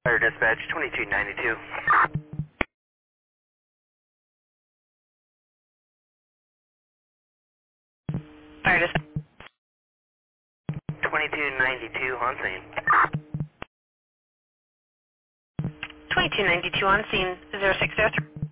Fire dispatch 2292. Fire dispatch 2292 on scene. 2292 on scene, 0603.